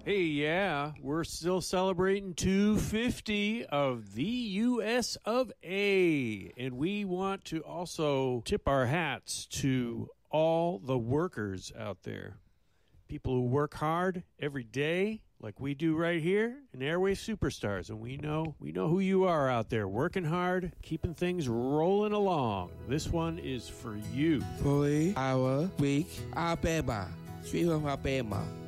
Hey, yeah, we're still celebrating 250 of the U.S. of A. And we want to also tip our hats to all the workers out there. People who work hard every day, like we do right here in Airwave Superstars. And we know who you are out there, working hard, keeping things rolling along. This one is for you. 4 hour week, Alabama. Sweet Home Alabama.